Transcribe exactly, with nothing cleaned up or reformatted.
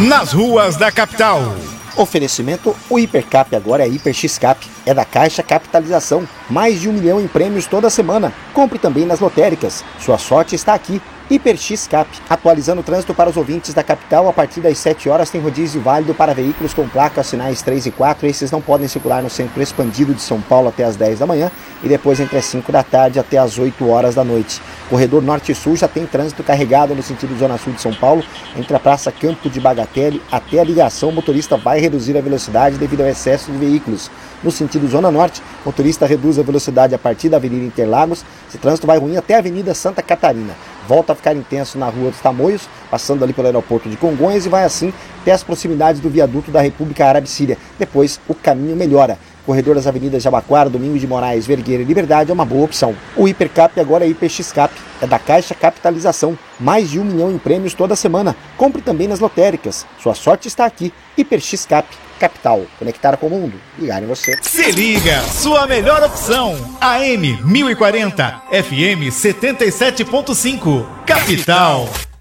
nas ruas da capital. Oferecimento: o Hipercap agora é Hiper X-Cap, é da Caixa Capitalização, mais de um milhão em prêmios toda semana. Compre também nas lotéricas, sua sorte está aqui. Hiper X-Cap, atualizando o trânsito para os ouvintes da capital. A partir das sete horas tem rodízio válido para veículos com placas sinais três e quatro. Esses não podem circular no centro expandido de São Paulo até as dez da manhã e depois entre as cinco da tarde até as oito horas da noite. Corredor Norte e Sul já tem trânsito carregado no sentido Zona Sul de São Paulo, entre a Praça Campo de Bagatelle até a ligação. O motorista vai reduzir a velocidade devido ao excesso de veículos. No sentido Zona Norte, o motorista reduz a velocidade a partir da Avenida Interlagos. Esse trânsito vai ruim até a Avenida Santa Catarina. Volta a ficar intenso na Rua dos Tamoios, passando ali pelo aeroporto de Congonhas, e vai assim até as proximidades do viaduto da República Árabe Síria. Depois o caminho melhora. Corredor das avenidas Jabaquara, Domingos de Moraes, Vergueira e Liberdade é uma boa opção. O Hipercap agora é Hiper X-Cap, é da Caixa Capitalização, mais de um milhão em prêmios toda semana. Compre também nas lotéricas, sua sorte está aqui. Hiper X-Cap, capital, conectar com o mundo, ligar em você. Se liga, sua melhor opção, A M mil e quarenta, F M setenta e sete ponto cinco, capital.